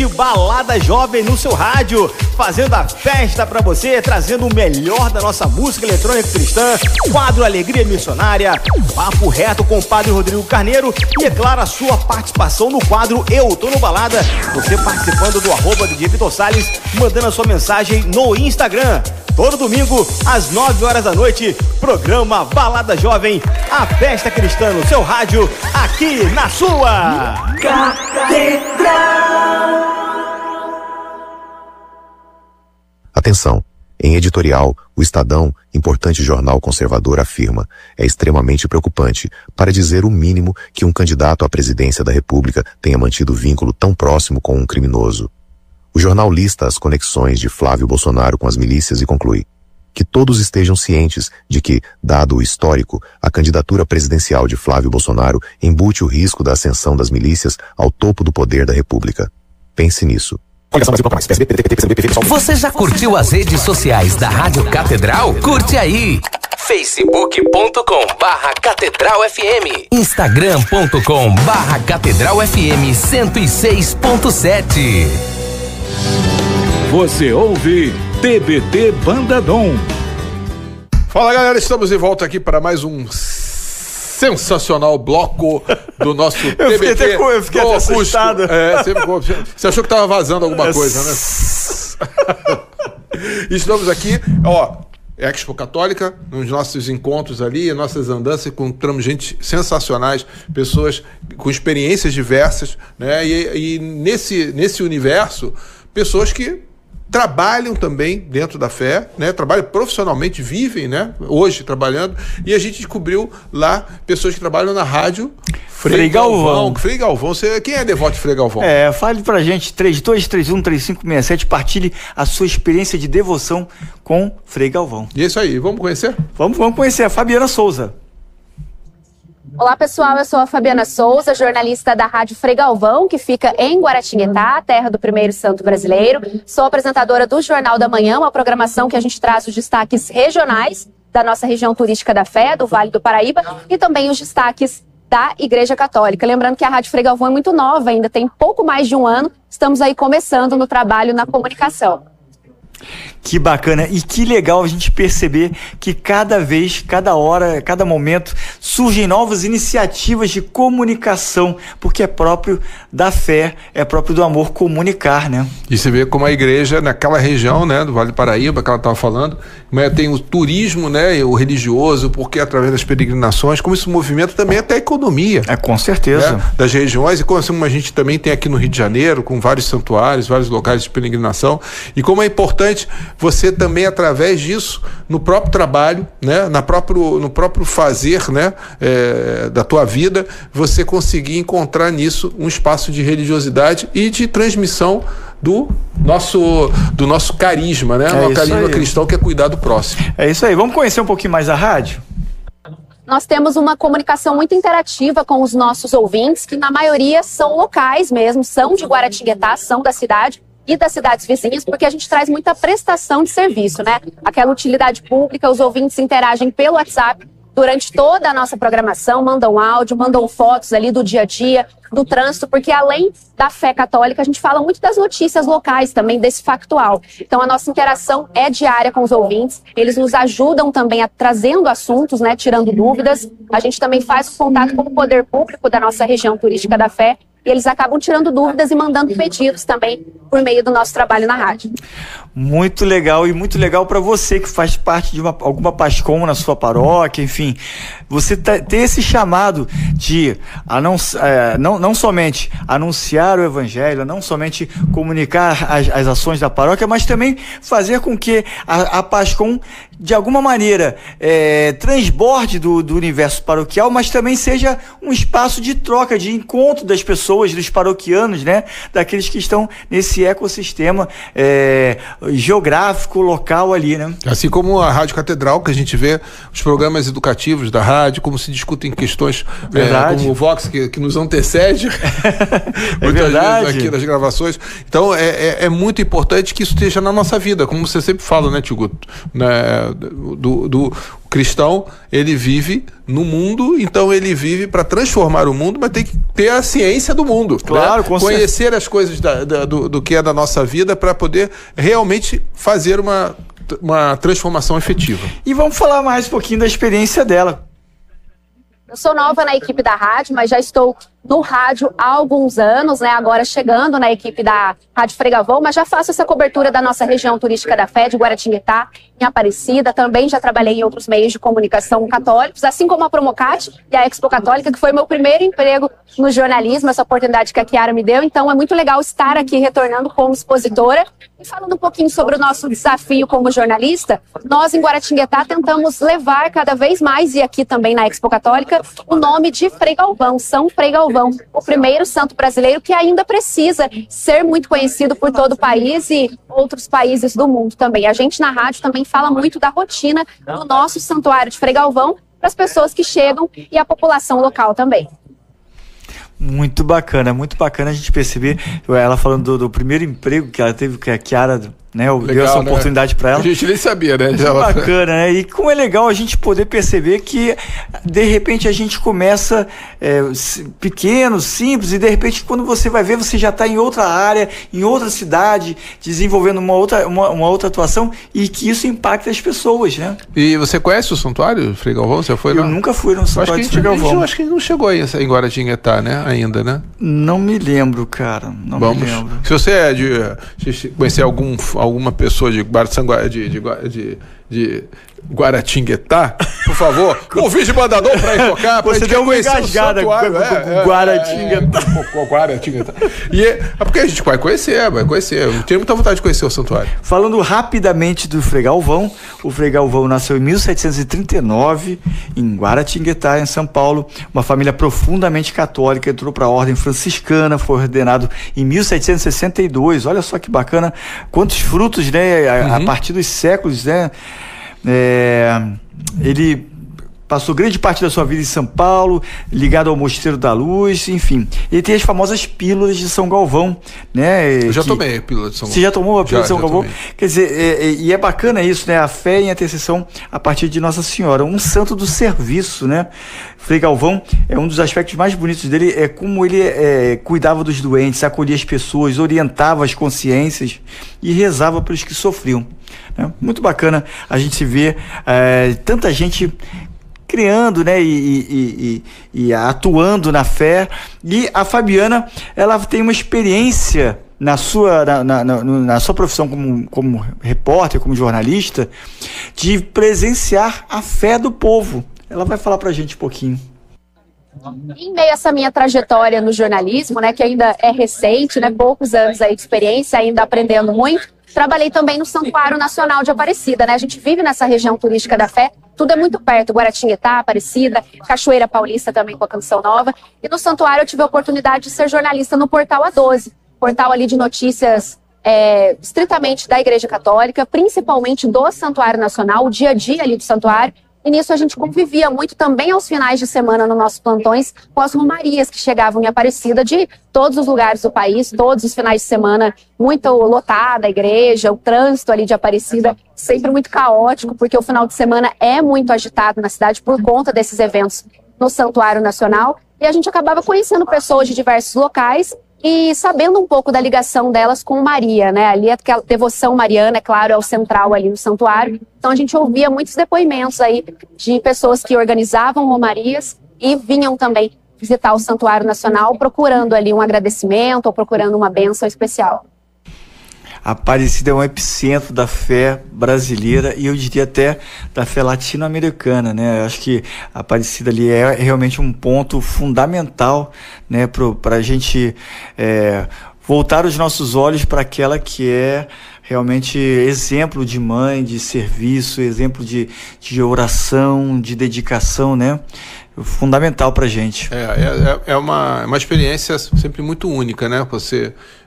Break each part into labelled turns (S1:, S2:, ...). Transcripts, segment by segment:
S1: Balada Jovem no seu rádio, fazendo a festa pra você, trazendo o melhor da nossa música eletrônica cristã, quadro Alegria Missionária, papo reto com o Padre Rodrigo Carneiro e, é claro, a sua participação no quadro Eu Tô no Balada, você participando do @DJ Vitor Salles, mandando a sua mensagem no Instagram. Todo domingo, às 9 horas da noite, programa Balada Jovem, a festa cristã no seu rádio, aqui na sua Catedral.
S2: Atenção! Em editorial, o Estadão, importante jornal conservador, afirma: é extremamente preocupante, para dizer o mínimo, que um candidato à presidência da República tenha mantido vínculo tão próximo com um criminoso. O jornal lista as conexões de Flávio Bolsonaro com as milícias e conclui que todos estejam cientes de que, dado o histórico, a candidatura presidencial de Flávio Bolsonaro embute o risco da ascensão das milícias ao topo do poder da República. Pense nisso.
S3: Você já curtiu as redes sociais da Rádio Catedral? Curte aí! facebook.com/Catedral FM, instagram.com/Catedral FM 106.7.
S4: Você ouve TBT Banda Dom.
S5: Fala, galera, estamos de volta aqui para mais um sensacional bloco do nosso TBT.
S1: Eu fiquei até assustado.
S5: Você achou que estava vazando alguma coisa, né? Estamos aqui, Expo Católica, nos nossos encontros ali, nossas andanças, encontramos gente sensacionais, pessoas com experiências diversas, né? E nesse universo, pessoas que trabalham também dentro da fé, né? Trabalham profissionalmente, vivem, né? Hoje trabalhando, e a gente descobriu lá pessoas que trabalham na rádio Frei Galvão. Frei Galvão, quem é devoto de Frei Galvão?
S1: Fale pra gente, 3231-3567, partilhe a sua experiência de devoção com Frei Galvão.
S5: E é isso aí, vamos conhecer?
S1: Vamos conhecer a Fabiana Souza.
S6: Olá, pessoal, eu sou a Fabiana Souza, jornalista da Rádio Frei Galvão, que fica em Guaratinguetá, terra do primeiro santo brasileiro. Sou apresentadora do Jornal da Manhã, uma programação que a gente traz os destaques regionais da nossa região turística da fé, do Vale do Paraíba, e também os destaques da Igreja Católica. Lembrando que a Rádio Frei Galvão é muito nova, ainda tem pouco mais de um ano, estamos aí começando no trabalho na comunicação.
S1: Que bacana e que legal a gente perceber que cada vez, cada hora, cada momento surgem novas iniciativas de comunicação, porque é próprio da fé, é próprio do amor comunicar, né?
S5: E você vê como a igreja naquela região, né, do Vale do Paraíba, que ela estava falando, tem o turismo, né, o religioso, porque através das peregrinações, como isso movimenta também até a economia.
S1: Com certeza.
S5: Né, das regiões, e como a gente também tem aqui no Rio de Janeiro, com vários santuários, vários locais de peregrinação, e como é importante você também, através disso, no próprio trabalho, né, no próprio fazer, né, da tua vida, você conseguir encontrar nisso um espaço de religiosidade e de transmissão do nosso carisma, né? O carisma cristão, que é cuidar do próximo.
S1: É isso aí. Vamos conhecer um pouquinho mais a rádio?
S6: Nós temos uma comunicação muito interativa com os nossos ouvintes, que na maioria são locais mesmo, são de Guaratinguetá, são da cidade e das cidades vizinhas, porque a gente traz muita prestação de serviço, né? Aquela utilidade pública, os ouvintes interagem pelo WhatsApp durante toda a nossa programação, mandam áudio, mandam fotos ali do dia a dia, do trânsito, porque além da fé católica, a gente fala muito das notícias locais também, desse factual. Então a nossa interação é diária com os ouvintes, eles nos ajudam também trazendo assuntos, né, tirando dúvidas. A gente também faz o contato com o poder público da nossa região turística da fé, e eles acabam tirando dúvidas e mandando pedidos também por meio do nosso trabalho na rádio.
S1: Muito legal, e muito legal para você que faz parte de alguma PASCOM na sua paróquia, enfim, você ter esse chamado de não somente anunciar o evangelho, não somente comunicar as ações da paróquia, mas também fazer com que a PASCOM, de alguma maneira, transborde do universo paroquial, mas também seja um espaço de troca, de encontro das pessoas, dos paroquianos, né? Daqueles que estão nesse ecossistema geográfico, local ali, né?
S5: Assim como a Rádio Catedral, que a gente vê os programas educativos da rádio, como se discutem questões como o Vox, que nos antecede muitas vezes aqui nas gravações. Então é muito importante que isso esteja na nossa vida, como você sempre fala, né, Tio Guto? do cristão, ele vive no mundo, então ele vive para transformar o mundo, mas tem que ter a ciência do mundo.
S1: Claro,
S5: né? Conhecer as coisas do que é da nossa vida para poder realmente fazer uma transformação efetiva.
S1: E vamos falar mais um pouquinho da experiência dela.
S6: Eu sou nova na equipe da rádio, mas já estou no rádio há alguns anos, né? Agora chegando na equipe da Rádio Frei Galvão, mas já faço essa cobertura da nossa região turística da fé, de Guaratinguetá, em Aparecida. Também já trabalhei em outros meios de comunicação católicos, assim como a Promocat e a Expo Católica, que foi meu primeiro emprego no jornalismo, essa oportunidade que a Chiara me deu. Então é muito legal estar aqui retornando como expositora. E falando um pouquinho sobre o nosso desafio como jornalista, nós em Guaratinguetá tentamos levar cada vez mais, e aqui também na Expo Católica, o nome de Frei Galvão, São Frei Galvão, o primeiro santo brasileiro que ainda precisa ser muito conhecido por todo o país e outros países do mundo também. A gente na rádio também fala muito da rotina do nosso santuário de Frei Galvão para as pessoas que chegam e a população local também.
S1: Muito bacana a gente perceber, ela falando do primeiro emprego que ela teve, que a Chiara, né, deu essa oportunidade, né, para ela.
S5: A gente nem sabia, né?
S1: Muito bacana, né? E como é legal a gente poder perceber que, de repente, a gente começa pequeno, simples, e de repente, quando você vai ver, você já está em outra área, em outra cidade, desenvolvendo uma outra atuação, e que isso impacta as pessoas, né?
S5: E você conhece o santuário, Frei Galvão? Você foi lá?
S1: Eu nunca fui no santuário de Frei Galvão.
S5: Acho que não chegou aí em Guaratinguetá, né? Ainda, né?
S1: Não me lembro, cara. Me lembro.
S5: Se você conhecer alguma pessoa de Guaratinguetá, por favor, convide de Bandadão para ir tocar,
S1: pra você deu uma engasgada com Guaratinguetá.
S5: Guaratinguetá. E é porque a gente vai conhecer. Eu tenho muita vontade de conhecer o santuário.
S1: Falando rapidamente do Frei Galvão, o Frei Galvão nasceu em 1739 em Guaratinguetá, em São Paulo, uma família profundamente católica, entrou para a ordem franciscana, foi ordenado em 1762. Olha só que bacana, quantos frutos, né, a partir dos séculos, né? Ele passou grande parte da sua vida em São Paulo, ligado ao Mosteiro da Luz, enfim. Ele tem as famosas pílulas de São Galvão, né?
S5: Eu já tomei a pílula de São Galvão.
S1: Você já tomou a pílula de São Galvão?
S5: Tomei.
S1: Quer dizer, e é bacana isso, né? A fé e a intercessão a partir de Nossa Senhora, um santo do serviço, né? Frei Galvão, um dos aspectos mais bonitos dele é como ele cuidava dos doentes, acolhia as pessoas, orientava as consciências e rezava pelos que sofriam. Né? Muito bacana a gente ver tanta gente criando, né, e atuando na fé. E a Fabiana, ela tem uma experiência na sua profissão como repórter, como jornalista, de presenciar a fé do povo. Ela vai falar pra gente um pouquinho.
S6: Em meio a essa minha trajetória no jornalismo, né, que ainda é recente, né, poucos anos aí de experiência, ainda aprendendo muito, trabalhei também no Santuário Nacional de Aparecida, né? A gente vive nessa região turística da fé, tudo é muito perto, Guaratinguetá, Aparecida, Cachoeira Paulista também com a Canção Nova. E no santuário eu tive a oportunidade de ser jornalista no Portal A12, portal ali de notícias estritamente da Igreja Católica, principalmente do Santuário Nacional, o dia a dia ali do santuário. E nisso a gente convivia muito também aos finais de semana nos nossos plantões com as romarias que chegavam em Aparecida de todos os lugares do país, todos os finais de semana, muito lotada a igreja, o trânsito ali de Aparecida sempre muito caótico, porque o final de semana é muito agitado na cidade por conta desses eventos no Santuário Nacional. E a gente acabava conhecendo pessoas de diversos locais e sabendo um pouco da ligação delas com Maria, né? Ali aquela devoção mariana, é claro, é o central ali no santuário. Então a gente ouvia muitos depoimentos aí de pessoas que organizavam romarias e vinham também visitar o Santuário Nacional procurando ali um agradecimento ou procurando uma bênção especial.
S1: Aparecida é um epicentro da fé brasileira e eu diria até da fé latino-americana, né? Eu acho que a Aparecida ali é realmente um ponto fundamental, né, para a gente voltar os nossos olhos para aquela que é realmente exemplo de mãe, de serviço, exemplo de oração, de dedicação, né? Fundamental pra gente.
S5: É uma experiência sempre muito única, né? Você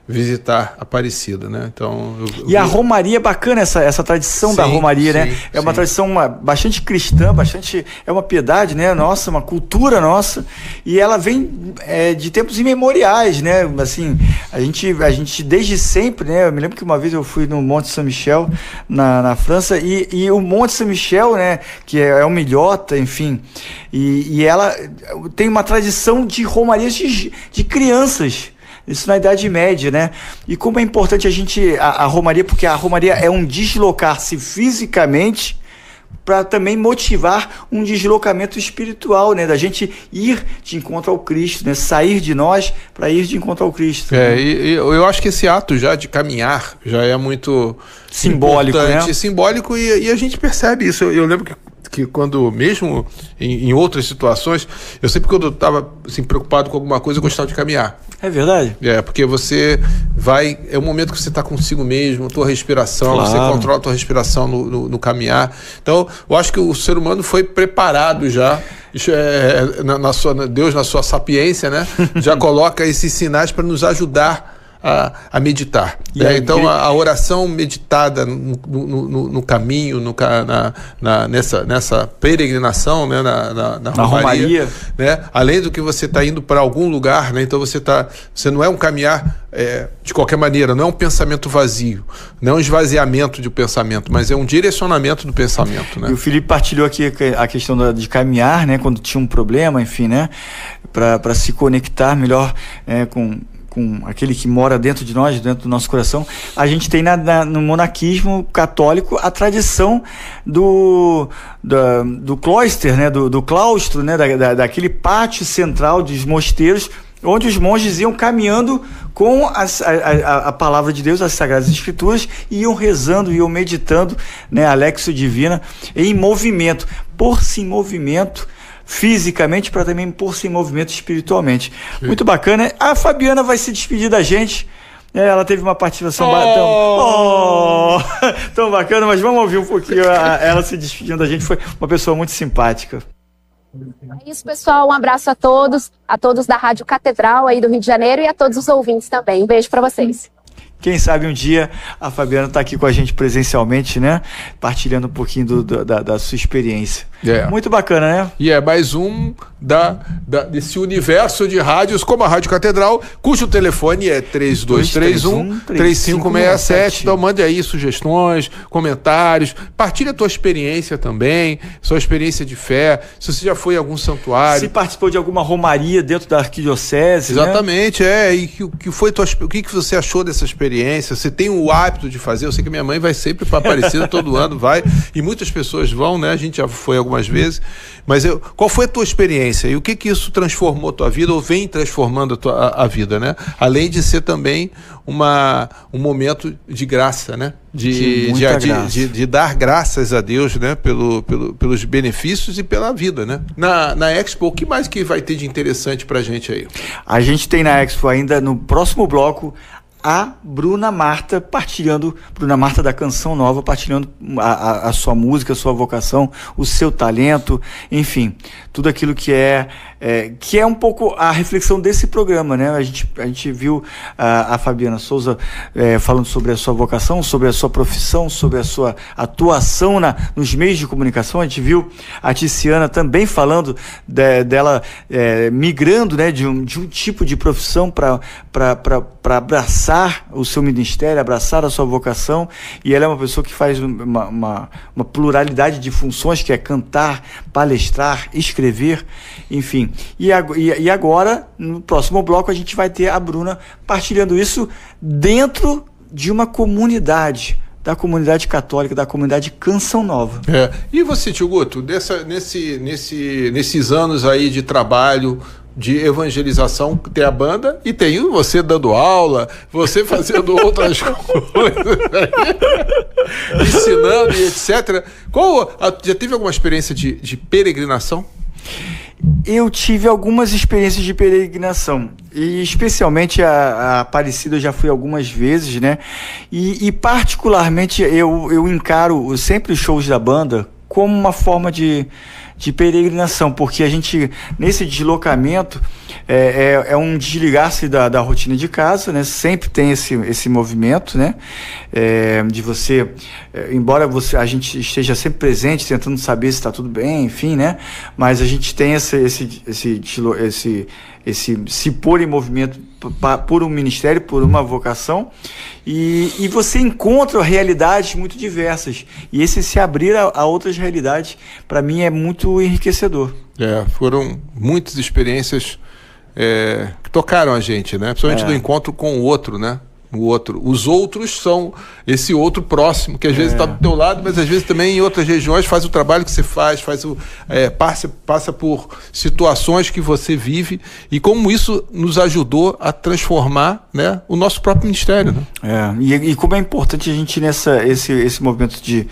S5: visitar Aparecida, né? Então,
S1: a Romaria é bacana, essa tradição da Romaria, né? É uma tradição bastante cristã, é uma piedade, né? Nossa, uma cultura nossa, e ela vem de tempos imemoriais, né? Assim, a gente desde sempre, né? Eu me lembro que uma vez eu fui no Monte Saint-Michel, na França, e o Monte Saint-Michel, né? Que é uma ilhota, enfim, e ela tem uma tradição de romarias de crianças. Isso na Idade Média, né? E como é importante a Romaria, porque a Romaria é um deslocar-se fisicamente para também motivar um deslocamento espiritual, né? Da gente ir de encontro ao Cristo, né? Sair de nós para ir de encontro ao Cristo.
S5: E eu acho que esse ato já de caminhar já é muito
S1: simbólico, né?
S5: Simbólico, e a gente percebe isso. Eu lembro que quando, mesmo em outras situações, eu sempre, quando eu estava assim, preocupado com alguma coisa, eu gostava de caminhar.
S1: É verdade?
S5: Porque você vai... É o momento que você está consigo mesmo, a tua respiração,
S1: claro.
S5: Você controla a tua respiração no caminhar. Então, eu acho que o ser humano foi preparado já. Deus, na sua sapiência, né? Já coloca esses sinais para nos ajudar a meditar. Então, a oração meditada no caminho, nessa peregrinação, né, na Romaria, né, além do que você está indo para algum lugar, né, então você não é um caminhar de qualquer maneira, não é um pensamento vazio, não é um esvaziamento de pensamento, mas é um direcionamento do pensamento. Né?
S1: E o Felipe partilhou aqui a questão de caminhar, né, quando tinha um problema, enfim, né, para se conectar melhor com aquele que mora dentro de nós, dentro do nosso coração. A gente tem no monaquismo católico a tradição do cloister, né, do claustro, né, daquele pátio central dos mosteiros, onde os monges iam caminhando com a palavra de Deus, as Sagradas Escrituras, e iam rezando, iam meditando, né, a Lexio Divina, em movimento, pôr-se em movimento fisicamente, para também pôr-se em movimento espiritualmente. Muito bacana. A Fabiana vai se despedir da gente. Ela teve uma participação tão bacana, mas vamos ouvir um pouquinho ela se despedindo da gente. Foi uma pessoa muito simpática.
S6: É isso, pessoal. Um abraço a todos da Rádio Catedral aí do Rio de Janeiro, e a todos os ouvintes também. Um beijo para vocês.
S1: Quem sabe um dia a Fabiana está aqui com a gente presencialmente, né? Partilhando um pouquinho da sua experiência. Muito bacana, né?
S5: E é mais um desse universo de rádios, como a Rádio Catedral, cujo telefone é 3231-3567. Então mande aí sugestões, comentários, partilhe a tua experiência também, sua experiência de fé, se você já foi em algum santuário.
S1: Se participou de alguma romaria dentro da arquidiocese.
S5: Exatamente, né? E o que você achou dessa experiência? Você tem o hábito de fazer? Eu sei que minha mãe vai sempre para Aparecida, todo ano vai, e muitas pessoas vão, né? A gente já foi algumas vezes, mas qual foi a tua experiência e o que isso transformou a tua vida ou vem transformando a vida, né? Além de ser também um momento de graça, né? De dar graças a Deus, né? Pelos benefícios e pela vida, né? Na Expo, o que mais que vai ter de interessante pra gente aí?
S1: A gente tem na Expo ainda, no próximo bloco, a Bruna Marta da Canção Nova, partilhando a sua música, a sua vocação, o seu talento, enfim, tudo aquilo que é um pouco a reflexão desse programa, né? A gente viu a Fabiana Souza falando sobre a sua vocação, sobre a sua profissão, sobre a sua atuação nos meios de comunicação. A gente viu a Tiziana também falando dela migrando, né, de um tipo de profissão para abraçar o seu ministério, abraçar a sua vocação, e ela é uma pessoa que faz uma pluralidade de funções, que é cantar, palestrar, escrever, enfim. E agora, no próximo bloco, a gente vai ter a Bruna partilhando isso dentro de uma comunidade, da comunidade católica, da comunidade Canção Nova.
S5: E você, Tio Guto, nesses anos aí de trabalho, de evangelização, tem a banda e tem você dando aula, você fazendo outras coisas, ensinando e etc. Já teve alguma experiência de peregrinação?
S1: Eu tive algumas experiências de peregrinação, e especialmente a Aparecida eu já fui algumas vezes, né? E particularmente eu encaro sempre os shows da banda como uma forma de de peregrinação, porque a gente, nesse deslocamento, é um desligar-se da rotina de casa, né? Sempre tem esse movimento, né? De você, embora a gente esteja sempre presente, tentando saber se está tudo bem, enfim, né? Mas a gente tem esse se pôr em movimento por um ministério, por uma vocação, e você encontra realidades muito diversas, e esse se abrir a outras realidades, para mim, é muito enriquecedor.
S5: Foram muitas experiências que tocaram a gente, né? Principalmente do encontro com o outro, né? Os outros são esse outro próximo, que às vezes está do teu lado, mas às vezes também em outras regiões faz o trabalho que você faz, passa por situações que você vive, e como isso nos ajudou a transformar, né, o nosso próprio ministério, né?
S1: E como é importante a gente esse movimento de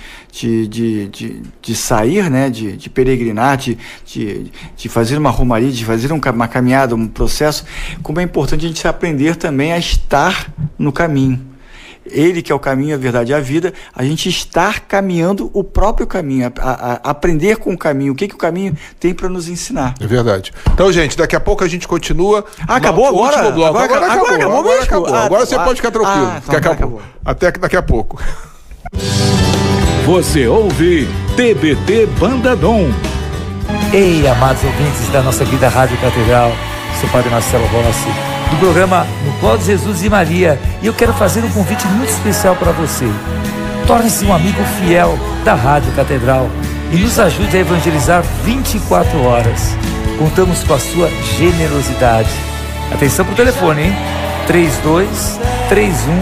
S1: sair, né, de peregrinar, de fazer uma romaria, de fazer uma caminhada, um processo, como é importante a gente aprender também a estar no caminho. Ele que é o caminho, a verdade e a vida, a gente estar caminhando o próprio caminho, a aprender com o caminho, o que o caminho tem para nos ensinar.
S5: É verdade. Então, gente, daqui a pouco a gente continua.
S1: Acabou agora?
S5: Último bloco. Agora acabou. Agora você
S1: tá.
S5: pode ficar tranquilo.
S1: Então
S5: acabou. Até daqui a pouco.
S4: Você ouve TBT Bandadom.
S7: Ei, amados ouvintes da nossa querida Rádio Catedral, sou o Padre Marcelo Rossi, do programa No Colo de Jesus e Maria, e eu quero fazer um convite muito especial para você. Torne-se um amigo fiel da Rádio Catedral e nos ajude a evangelizar 24 horas. Contamos com a sua generosidade. Atenção para o telefone, hein? 32 31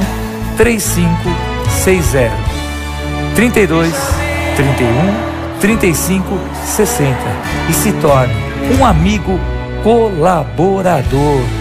S7: 3560 32 31 35 60 e se torne um amigo colaborador.